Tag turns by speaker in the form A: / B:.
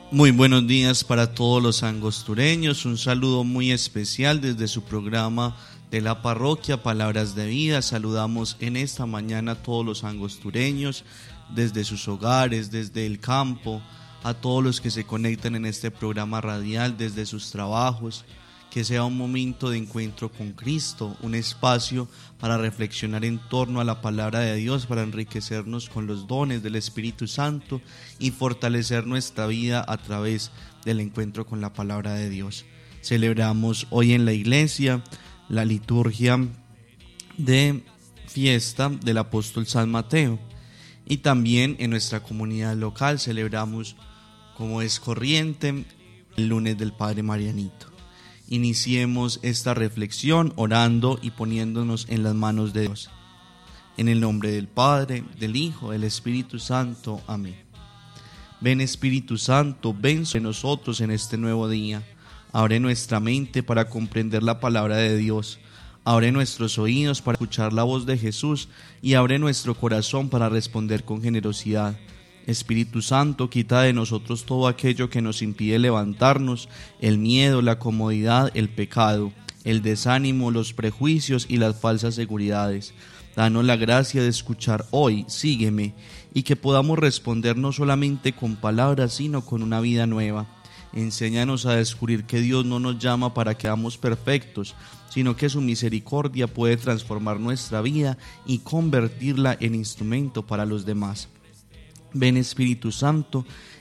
A: Muy buenos días para todos los angostureños, un saludo muy especial desde su programa de la parroquia Palabras de Vida. Saludamos en esta mañana a todos los angostureños, desde sus hogares, desde el campo, a todos los que se conectan en este programa radial, desde sus trabajos. Que sea un momento de encuentro con Cristo, un espacio para reflexionar en torno a la palabra de Dios, para enriquecernos con los dones del Espíritu Santo y fortalecer nuestra vida a través del encuentro con la palabra de Dios. Celebramos hoy en la iglesia la liturgia de fiesta del apóstol San Mateo y también en nuestra comunidad local celebramos, como es corriente, el lunes del Padre Marianito. Iniciemos esta reflexión orando y poniéndonos en las manos de Dios. En el nombre del Padre, del Hijo, del Espíritu Santo. Amén. Ven Espíritu Santo, ven sobre nosotros en este nuevo día. Abre nuestra mente para comprender la palabra de Dios. Abre nuestros oídos para escuchar la voz de Jesús y abre nuestro corazón para responder con generosidad. Espíritu Santo, quita de nosotros todo aquello que nos impide levantarnos, el miedo, la comodidad, el pecado, el desánimo, los prejuicios y las falsas seguridades. Danos la gracia de escuchar hoy, sígueme, y que podamos responder no solamente con palabras, sino con una vida nueva. Enséñanos a descubrir que Dios no nos llama para que seamos perfectos, sino que su misericordia puede transformar nuestra vida y convertirla en instrumento para los demás. Ven Espíritu Santo